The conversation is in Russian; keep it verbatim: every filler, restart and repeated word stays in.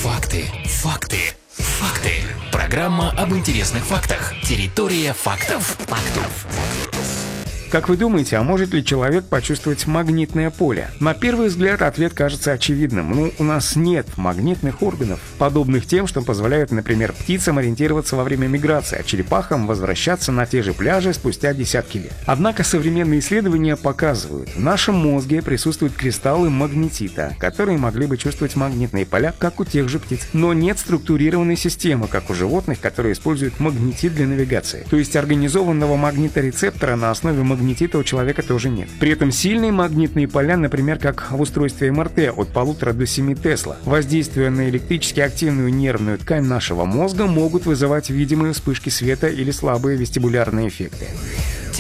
Факты, факты, факты. Программа об интересных фактах. Территория фактов. Фактов. Как вы думаете, а может ли человек почувствовать магнитное поле? На первый взгляд ответ кажется очевидным. Ну, у нас нет магнитных органов, подобных тем, что позволяют, например, птицам ориентироваться во время миграции, а черепахам возвращаться на те же пляжи спустя десятки лет. Однако современные исследования показывают, в нашем мозге присутствуют кристаллы магнетита, которые могли бы чувствовать магнитные поля, как у тех же птиц. Но нет структурированной системы, как у животных, которые используют магнетит для навигации. То есть организованного магниторецептора на основе магнетита магнетита у человека тоже нет. При этом сильные магнитные поля, например, как в устройстве эм эр тэ от полутора до семи Тесла, воздействуя на электрически активную нервную ткань нашего мозга, могут вызывать видимые вспышки света или слабые вестибулярные эффекты.